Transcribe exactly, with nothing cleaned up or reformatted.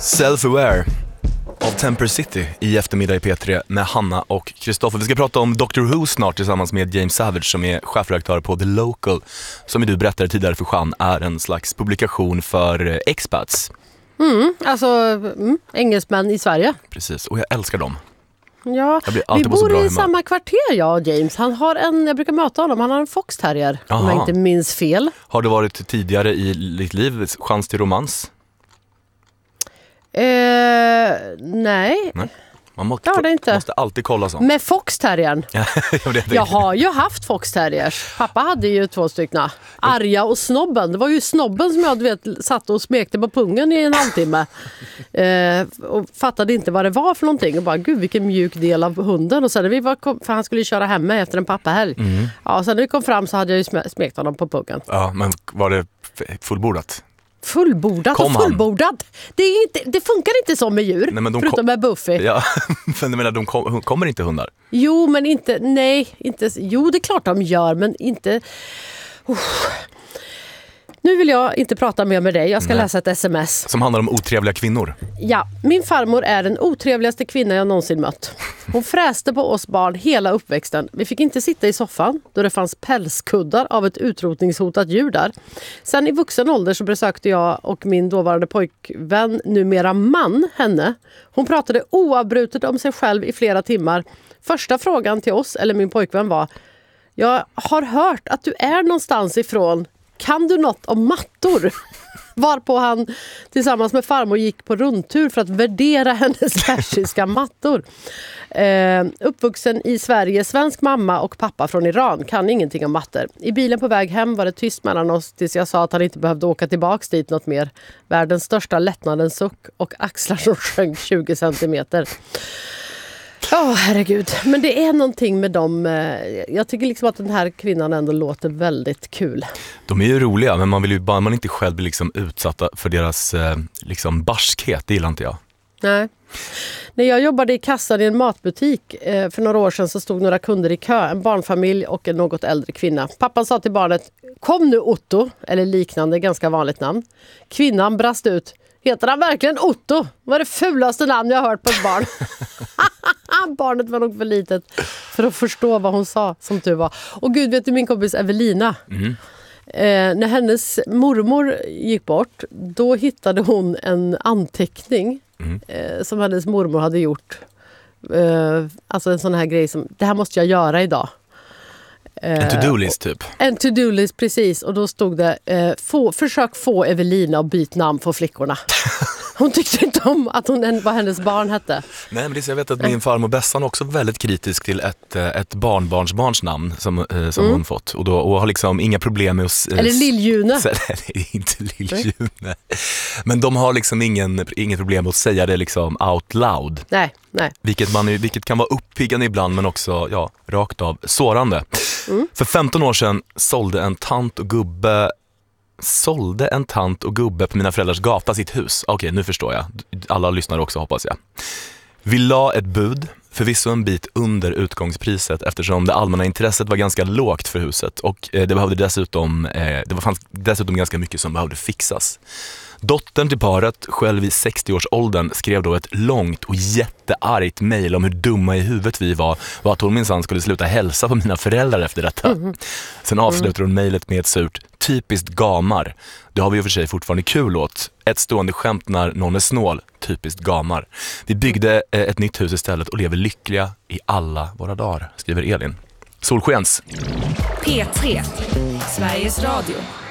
Self-Aware av Temper City i eftermiddag i P tre med Hanna och Kristoffer. Vi ska prata om Doctor Who snart tillsammans med James Savage som är chefredaktör på The Local, som du berättade tidigare för Jean är en slags publikation för expats. Mm, alltså mm, engelsmän i Sverige. Precis, och jag älskar dem. Ja, vi bor i samma kvarter, jag och James. Han har en, jag brukar möta honom, han har en fox terrier, om jag inte minns fel. Har det varit tidigare i ditt liv chans till romans? Eh, nej. nej. Man må, ja, det inte. måste alltid kolla sånt. Med foxterriern. Jag har ju haft foxterriers. Pappa hade ju två stycken. Arja och Snobben. Det var ju Snobben som jag du vet, satt och smekte på pungen i en halvtimme. Eh, och fattade inte vad det var för någonting. Och bara, gud vilken mjuk del av hunden. Och sen när vi var, för han skulle ju köra hemma efter en pappahelg. Mm. Ja, sen när vi kom fram så hade jag ju smekt honom på pungen. Ja, men var det fullbordat? Fullbordat och fullbordat. Det, är inte, det funkar inte så med djur, nej, men de förutom kom, med Buffy. Ja, men jag menar, de kom, kommer inte hundar? Jo, men inte, nej, inte, jo det är klart de gör, men inte... Uh. Nu vill jag inte prata mer med dig, jag ska nej. läsa ett sms. Som handlar om otrevliga kvinnor. Ja, min farmor är den otrevligaste kvinna jag någonsin mött. Hon fräste på oss barn hela uppväxten. Vi fick inte sitta i soffan då det fanns pälskuddar av ett utrotningshotat djur där. Sen i vuxen ålder så besökte jag och min dåvarande pojkvän, numera man, henne. Hon pratade oavbrutet om sig själv i flera timmar. Första frågan till oss, eller min pojkvän, var: jag har hört att du är någonstans ifrån. Kan du något om mattor? Varpå han tillsammans med farmor gick på rundtur för att värdera hennes persiska mattor. Eh, uppvuxen i Sverige, svensk mamma och pappa från Iran, kan ingenting om mattor. I bilen på väg hem var det tyst mellan oss tills jag sa att han inte behövde åka tillbaks dit något mer. Världens största lättnadens suck och axlar som sjönk tjugo centimeter. Ja, oh, herregud. Men det är någonting med dem. Jag tycker liksom att den här kvinnan ändå låter väldigt kul. De är ju roliga, men man vill ju bara man inte själv bli liksom utsatta för deras liksom barskhet, det gillar inte jag. Nej. När jag jobbade i kassan i en matbutik för några år sedan så stod några kunder i kö. En barnfamilj och en något äldre kvinna. Pappan sa till barnet: kom nu Otto, eller liknande, ganska vanligt namn. Kvinnan brast ut: heter han verkligen Otto? Vad är det fulaste namn jag har hört på ett barn? Barnet var nog för litet för att förstå vad hon sa, som tur var. Och gud, vet du, min kompis Evelina. Mm. Eh, när hennes mormor gick bort, då hittade hon en anteckning mm. eh, som hennes mormor hade gjort. Eh, alltså en sån här grej som, det här måste jag göra idag. En to-do-list typ. En to-do-list, precis. Och då stod det, eh, få, försök få Evelina att byta namn på flickorna. Hon tyckte inte om att hon, vad hennes barn hette. Nej, men det är så, jag vet att min farmor Bessan också väldigt kritisk till ett, ett barnbarnsbarns namn som, eh, som mm. hon fått. Och, då, och har liksom inga problem med att... Eh, Eller Lilljune. Nej, inte Lilljune. Men de har liksom ingen, ingen problem att säga det liksom out loud. Nej, nej. Vilket, man, vilket kan vara uppiggande ibland, men också ja, rakt av sårande. Mm. För femton år sedan sålde en tant och gubbe sålde en tant och gubbe på mina föräldrars gata sitt hus. Okej, nu förstår jag. Alla lyssnar också, hoppas jag. Vi la ett bud, förvisso en bit under utgångspriset, eftersom det allmänna intresset var ganska lågt för huset. Och eh, det behövde dessutom eh, det fanns dessutom ganska mycket som behövde fixas. Dottern till paret, själv i sextio-årsåldern, skrev då ett långt och jätteargt mejl om hur dumma i huvudet vi var och att hon minsann skulle sluta hälsa på mina föräldrar efter detta. Mm. Sen avslutar hon mejlet med ett surt typiskt gamar. Det har vi ju för sig fortfarande kul åt. Ett stående skämt när någon är snål. Typiskt gamar. Vi byggde eh, ett nytt hus istället och lever lyckliga i alla våra dagar, skriver Elin. Solskens. P tre, Sveriges Radio.